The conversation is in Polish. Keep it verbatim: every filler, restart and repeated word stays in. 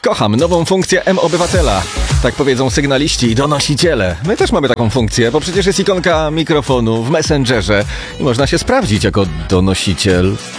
Kocham nową funkcję M-Obywatela. Tak powiedzą sygnaliści i donosiciele. My też mamy taką funkcję, bo przecież jest ikonka mikrofonu w Messengerze i można się sprawdzić jako donosiciel.